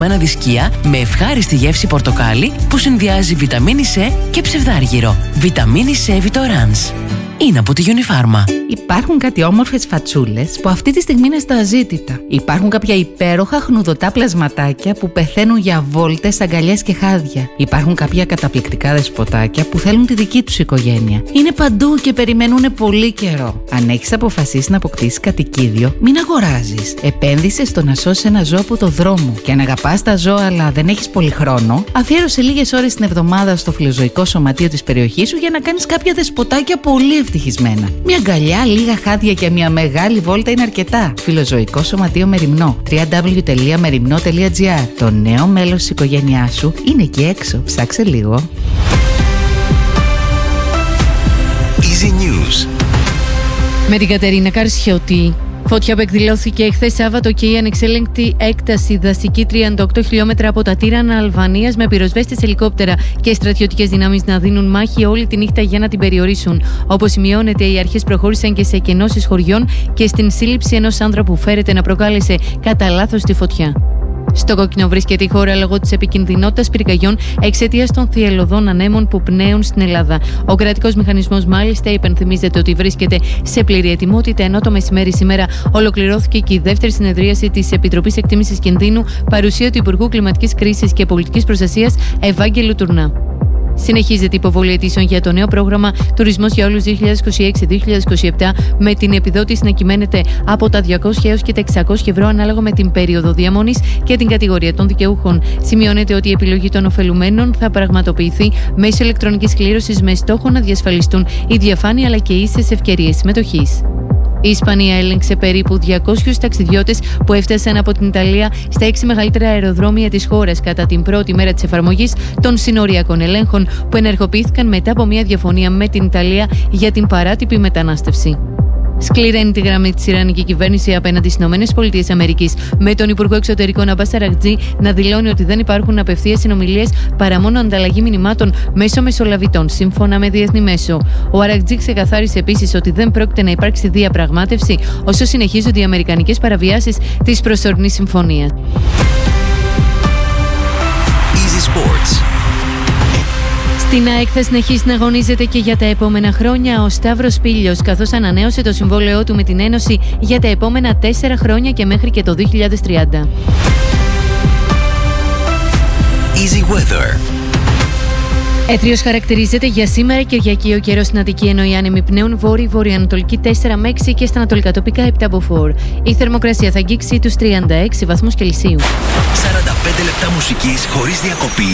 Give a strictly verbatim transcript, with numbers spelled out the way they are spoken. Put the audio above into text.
Ένα δισκία με ευχάριστη γεύση πορτοκάλι που συνδυάζει βιταμίνη C και ψευδάργυρο. Βιταμίνη C Vitorans. Είναι από τη Unifarma. Υπάρχουν κάτι όμορφες φατσούλες που αυτή τη στιγμή είναι στα αζήτητα. Υπάρχουν κάποια υπέροχα χνουδωτά πλασματάκια που πεθαίνουν για βόλτες, αγκαλιές και χάδια. Υπάρχουν κάποια καταπληκτικά δεσποτάκια που θέλουν τη δική τους οικογένεια. Είναι παντού και περιμένουν πολύ καιρό. Αν έχεις αποφασίσει να αποκτήσεις κατοικίδιο, μην αγοράζεις. Επένδυσε στο να σώσεις ένα ζώο από το δρόμο. Και αν αγαπάς τα ζώα αλλά δεν έχεις πολύ χρόνο, αφιέρωσε λίγες ώρες την εβδομάδα στο φιλοζωικό σωματείο της περιοχής σου για να κάνεις κάποια δεσποτάκια πολύ ευτυχισμένα. Μια αγκαλιά, λίγα χάδια και μια μεγάλη βόλτα είναι αρκετά. Φιλοζωικό σωματείο Μεριμνό. double-u double-u double-u τελεία μεριμνό τελεία τζι άρ. Το νέο μέλος της οικογένειάς σου είναι εκεί έξω. Ψάξε λίγο. Easy News. Με την Κατερίνα Καρσιώτη. Φώτια που εκδηλώθηκε εχθές Σάββατο και η ανεξέλεγκτη έκταση δασική τριάντα οκτώ χιλιόμετρα από τα τύρανα Αλβανίας με πυροσβέστες ελικόπτερα και στρατιωτικές δυνάμεις να δίνουν μάχη όλη τη νύχτα για να την περιορίσουν. Όπως σημειώνεται, οι αρχές προχώρησαν και σε εκενώσεις χωριών και στην σύλληψη ενός άνδρα που φέρεται να προκάλεσε κατά λάθος τη φωτιά. Στο κόκκινο βρίσκεται η χώρα λόγω της επικινδυνότητας πυρκαγιών εξαιτίας των θυελλωδών ανέμων που πνέουν στην Ελλάδα. Ο κρατικός μηχανισμός μάλιστα υπενθυμίζεται ότι βρίσκεται σε πλήρη ετοιμότητα, ενώ το μεσημέρι σήμερα ολοκληρώθηκε και η δεύτερη συνεδρίαση της Επιτροπής Εκτίμησης Κινδύνου, παρουσία του Υπουργού Κλιματικής Κρίσης και Πολιτικής Προστασίας Ευάγγελου Τουρνά. Συνεχίζεται η υποβολή αιτήσεων για το νέο πρόγραμμα Τουρισμός για όλους δύο χιλιάδες είκοσι έξι δύο χιλιάδες είκοσι επτά, με την επιδότηση να κυμαίνεται από τα διακόσια έως και τα εξακόσια ευρώ ανάλογα με την περίοδο διαμονής και την κατηγορία των δικαιούχων. Σημειώνεται ότι η επιλογή των ωφελουμένων θα πραγματοποιηθεί μέσω ηλεκτρονικής κλήρωσης με στόχο να διασφαλιστούν η διαφάνεια αλλά και ίσες ευκαιρίες συμμετοχής. Η Ισπανία έλεγξε περίπου διακόσιους ταξιδιώτες που έφτασαν από την Ιταλία στα έξι μεγαλύτερα αεροδρόμια της χώρας κατά την πρώτη μέρα της εφαρμογής των συνοριακών ελέγχων που ενεργοποιήθηκαν μετά από μια διαφωνία με την Ιταλία για την παράτυπη μετανάστευση. Σκληραίνει τη γραμμή της Ιρανική κυβέρνηση απέναντι στις ΗΠΑ, με τον Υπουργό Εξωτερικών Αμπάς Αρακτζή να δηλώνει ότι δεν υπάρχουν απευθείας συνομιλίες παρά μόνο ανταλλαγή μηνυμάτων μέσω μεσολαβητών, σύμφωνα με διεθνή μέσο. Ο Αρακτζή ξεκαθάρισε επίσης ότι δεν πρόκειται να υπάρξει διαπραγμάτευση όσο συνεχίζονται οι αμερικανικές παραβιάσεις της προσωρινής συμφωνίας. Easy Sports. Στην ΑΕΚ θα συνεχίσει να αγωνίζεται και για τα επόμενα χρόνια ο Σταύρος Πήλιος, καθώς ανανέωσε το συμβόλαιό του με την Ένωση για τα επόμενα τέσσερα χρόνια και μέχρι και το δύο χιλιάδες τριάντα. Easy Weather. Έθριος χαρακτηρίζεται για σήμερα Κυριακή ο καιρός στην Αττική, ενώ οι άνεμοι πνέουν βόρειο-βορειοανατολική τέσσερα με έξι και στα ανατολικά τοπικά επτά από φορ. Η θερμοκρασία θα αγγίξει τους τριάντα έξι βαθμούς Κελσίου. σαράντα πέντε λεπτά μουσικής χωρίς διακοπή.